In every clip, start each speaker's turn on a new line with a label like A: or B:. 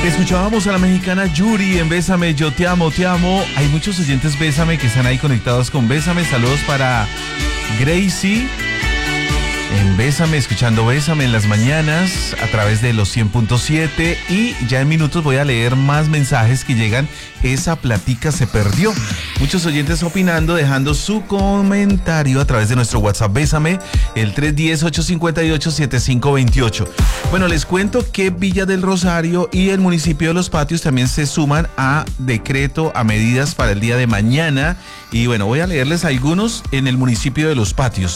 A: Escuchábamos a la mexicana Yuri en Bésame, yo te amo, te amo. Hay muchos oyentes Bésame que están ahí conectados con Bésame. Saludos para Gracie en Bésame, escuchando Bésame en las mañanas a través de los 100.7. Y ya en minutos voy a leer más mensajes que llegan. Esa platica se perdió. Muchos oyentes opinando, dejando su comentario a través de nuestro WhatsApp Bésame, el 310-858-7528. Bueno, les cuento que Villa del Rosario y el municipio de Los Patios también se suman a decreto, a medidas para el día de mañana. Y bueno, voy a leerles algunos en el municipio de Los Patios.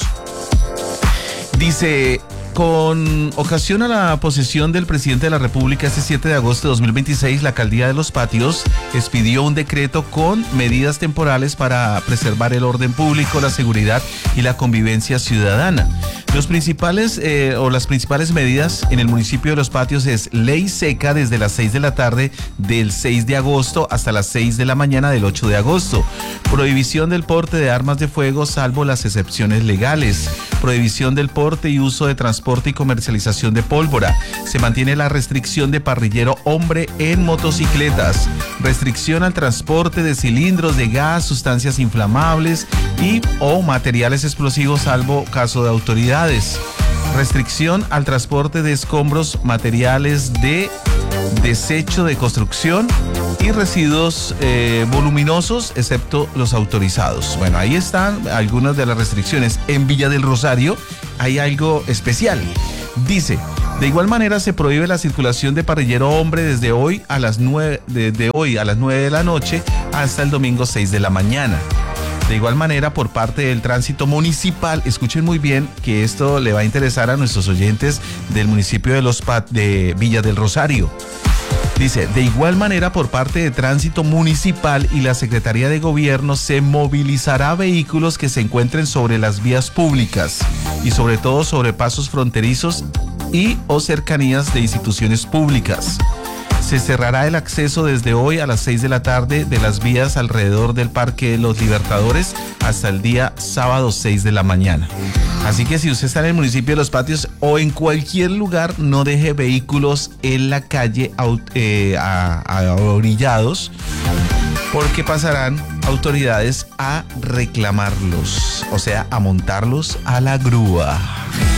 A: Dice, con ocasión a la posesión del presidente de la República este 7 de agosto de 2026, la alcaldía de Los Patios expidió un decreto con medidas temporales para preservar el orden público, la seguridad y la convivencia ciudadana. Las principales medidas en el municipio de Los Patios es ley seca desde las 6 de la tarde del 6 de agosto hasta las 6 de la mañana del 8 de agosto. Prohibición del porte de armas de fuego salvo las excepciones legales. Prohibición del porte y uso de transporte y comercialización de pólvora. Se mantiene la restricción de parrillero hombre en motocicletas. Restricción al transporte de cilindros de gas, sustancias inflamables y o materiales explosivos salvo caso de autoridades. Restricción al transporte de escombros, materiales de desecho de construcción y residuos voluminosos, excepto los autorizados. Bueno, ahí están algunas de las restricciones. En Villa del Rosario hay algo especial. Dice, de igual manera se prohíbe la circulación de parrillero hombre desde hoy a las 9 de la noche hasta el domingo 6 de la mañana. De igual manera, por parte del tránsito municipal, escuchen muy bien que esto le va a interesar a nuestros oyentes del municipio de Villa del Rosario. Dice, de igual manera, por parte de Tránsito Municipal y la Secretaría de Gobierno se movilizará vehículos que se encuentren sobre las vías públicas y sobre todo sobre pasos fronterizos y o cercanías de instituciones públicas. Se cerrará el acceso desde hoy a las 6 de la tarde de las vías alrededor del Parque de los Libertadores hasta el día sábado 6 de la mañana. Así que si usted está en el municipio de Los Patios o en cualquier lugar, no deje vehículos en la calle orillados, porque pasarán autoridades a reclamarlos, o sea, a montarlos a la grúa.